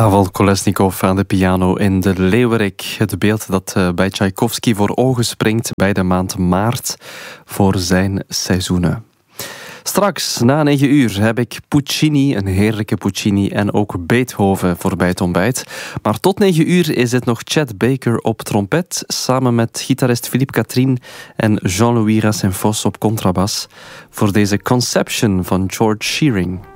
Pavel Kolesnikov aan de piano in de Leeuwerik. Het beeld dat bij Tchaikovsky voor ogen springt bij de maand maart voor zijn seizoenen. Straks, na 9 uur, heb ik Puccini, een heerlijke Puccini, en ook Beethoven voor bij het ontbijt. Maar tot 9 uur is het nog Chet Baker op trompet, samen met gitarist Philippe Catherine en Jean-Louis Rassenfos op contrabas, voor deze Conception van George Shearing.